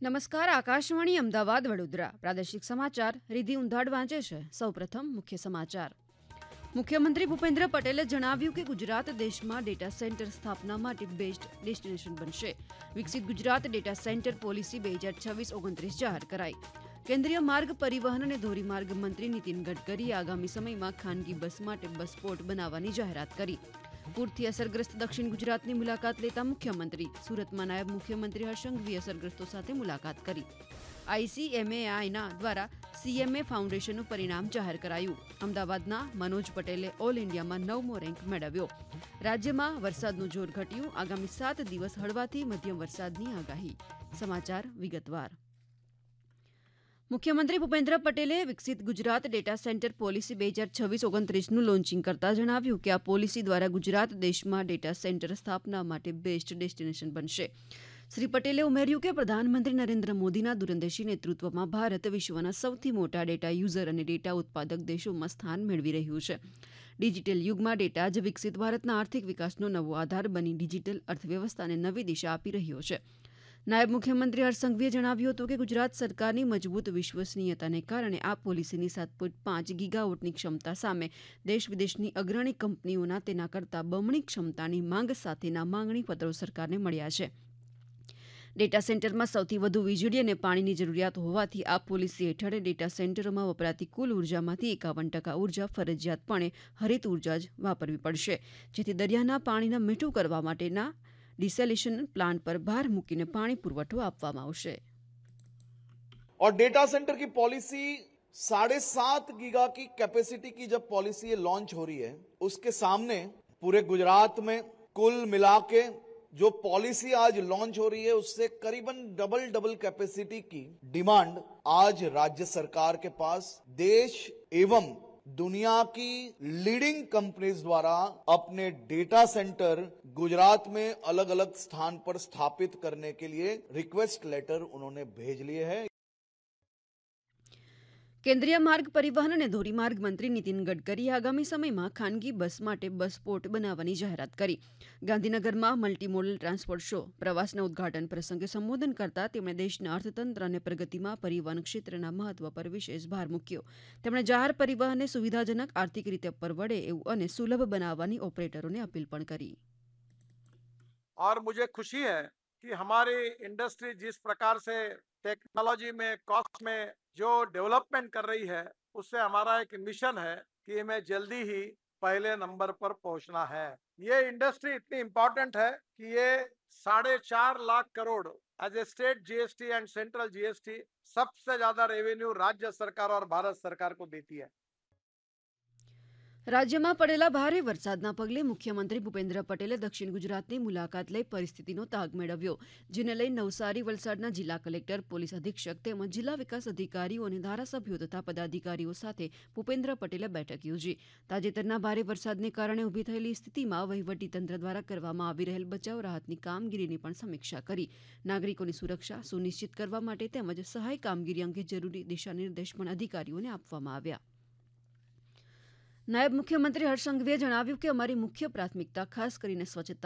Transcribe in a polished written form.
નમસ્કાર. આકાશવાણી અમદાવાદ વડોદરા પ્રાદેશિક સમાચાર રિધિ ઉંધાડ વાંચે છે. સૌપ્રથમ મુખ્ય સમાચાર. મુખ્યમંત્રી ભૂપેન્દ્ર પટેલે જણાવ્યું કે ગુજરાત દેશમાં ડેટા સેન્ટર સ્થાપના માટે બેસ્ટ ડેસ્ટિનેશન બનશે. વિકસિત ગુજરાત ડેટા સેન્ટર પોલિસી 2026-29 જાહેર કરાઈ. કેન્દ્રીય માર્ગ પરિવહન અને ધોરીમાર્ગ મંત્રી નીતિન ગડકરીએ આગામી સમયમાં ખાનગી બસ માટે બસ પોર્ટ બનાવવાની જાહેરાત કરી. પૂરથી અસરગ્રસ્ત દક્ષિણ ગુજરાતની મુલાકાત લેતા મુખ્યમંત્રી સુરતમાં નાયબ મુખ્યમંત્રી હર્ષ સંઘવીએ અસરગ્રસ્તો સાથે મુલાકાત કરી. ICMAIના દ્વારા CMA ફાઉન્ડેશનનું પરિણામ જાહેર કરાયું. અમદાવાદના મનોજ પટેલે ઓલ ઇન્ડિયામાં 9મો રેન્ક મેળવ્યો. રાજ્યમાં વરસાદનું જોર ઘટ્યું. આગામી 7 દિવસ હળવાથી મધ્યમ વરસાદની આગાહી. સમાચાર વિગતવાર. મુખ્યમંત્રી ભૂપેન્દ્ર પટેલે વિકસિત Gujarat data centre policy 2026-29નું launching કરતા જણાવ્યું કે આ પોલિસી દ્વારા ગુજરાત દેશમાં ડેટા સેન્ટર સ્થાપના માટે બેસ્ટ ડેસ્ટિનેશન બનશે. શ્રી પટેલે ઉમેર્યું કે પ્રધાનમંત્રી નરેન્દ્ર મોદીના દૂરંદેશી નેતૃત્વમાં ભારત વિશ્વના સૌથી મોટા ડેટા યુઝર અને ડેટા ઉત્પાદક દેશોમાં સ્થાન મેળવી રહ્યું છે. ડિજિટલ યુગમાં ડેટા જ વિકસિત ભારતના આર્થિક વિકાસનો નવો આધાર બની ડિજિટલ અર્થવ્યવસ્થાને નવી દિશા આપી રહ્યો છે. નાયબ મુખ્યમંત્રી હર્ષ સંઘવીએ જણાવ્યું હતું કે ગુજરાત સરકારની મજબૂત વિશ્વસનીયતાને કારણે આ પોલિસીની 7.5 ગીગાવોટની ક્ષમતા સામે દેશ વિદેશની અગ્રણી કંપનીઓના તેના કરતાં બમણી ક્ષમતાની માંગ સાથેના માંગણી પત્રો સરકારને મળ્યા છે. ડેટા સેન્ટરમાં સૌથી વધુ વીજળી અને પાણીની જરૂરિયાત હોવાથી આ પોલિસી હેઠળ ડેટા સેન્ટરોમાં વપરાતી કુલ ઉર્જામાંથી 51% ઉર્જા ફરજિયાતપણે હરિત ઉર્જા જ વાપરવી પડશે, જેથી દરિયાના પાણીને મીઠું કરવા માટેના डिसैलिनेशन प्लांट पर भार मूकीने पानी पुरवठो આપવામાં આવશે. और डेटा सेंटर की पॉलिसी 7.5 गीगा की कैपेसिटी की जब पॉलिसी ये लॉन्च हो रही है, उसके सामने पूरे गुजरात में कुल मिला के जो पॉलिसी आज लॉन्च हो रही है उससे करीबन डबल कैपेसिटी की डिमांड आज राज्य सरकार के पास देश एवं दुनिया की लीडिंग कंपनीज द्वारा अपने डेटा सेंटर गुजरात में अलग अलग स्थान पर स्थापित करने के लिए रिक्वेस्ट लेटर उन्होंने भेज लिए हैं. કેન્દ્રીય માર્ગ પરિવહન અને ધોરીમાર્ગ મંત્રી નીતિન ગડકરીએ આગામી સમયમાં ખાનગી બસ માટે બસ પોર્ટ બનાવવાની જાહેરાત કરી. ગાંધીનગરમાં મલ્ટીમોડલ ટ્રાન્સપોર્ટ શો પ્રવાસના ઉદઘાટન પ્રસંગે સંબોધન કરતા તેમણે દેશના અર્થતંત્ર અને પ્રગતિમાં પરિવહન ક્ષેત્રના મહત્વ પર વિશેષ ભાર મૂક્યો. તેમણે જાહેર પરિવહનને સુવિધાજનક, આર્થિક રીતે પરવડે એવું અને સુલભ બનાવવાની ઓપરેટરોને અપીલ પણ કરી. और मुझे खुशी है कि हमारी इंडस्ट्री जिस प्रकार से टेक्नोलॉजी में, कॉस्ट में जो डेवलपमेंट कर रही है, उससे हमारा एक मिशन है कि हमें जल्दी ही पहले नंबर पर पहुंचना है. ये इंडस्ट्री इतनी इंपॉर्टेंट है कि ये 4.5 lakh crore as a state GST and central GST सबसे ज्यादा रेवेन्यू राज्य सरकार और भारत सरकार को देती है. રાજ્યમાં પડેલા ભારે વરસાદના પગલે મુખ્યમંત્રી ભૂપેન્દ્ર પટેલે દક્ષિણ ગુજરાતની મુલાકાત લઈ પરિસ્થિતિનો તાગ મેળવ્યો, જેને લઈ નવસારી, વલસાડના જિલ્લા કલેક્ટર, પોલીસ અધિક્ષક તેમજ જિલ્લા વિકાસ અધિકારીઓ અને ધારાસભ્યો તથા પદાધિકારીઓ સાથે ભૂપેન્દ્ર પટેલે બેઠક યોજી. તાજેતરના ભારે વરસાદને કારણે ઊભી થયેલી સ્થિતિમાં વહીવટીતંત્ર દ્વારા કરવામાં આવી રહેલ બચાવ રાહતની કામગીરીની પણ સમીક્ષા કરી. નાગરિકોની સુરક્ષા સુનિશ્ચિત કરવા માટે તેમજ સહાય કામગીરી અંગે જરૂરી દિશાનિર્દેશ પણ અધિકારીઓને આપવામાં આવ્યા. નાયબ મુખ્યમંત્રી હર્ષ સંઘવીએ જણાવ્યું કે અમારી મુખ્ય પ્રાથમિકતા ખાસ કરીને સ્વચ્છતા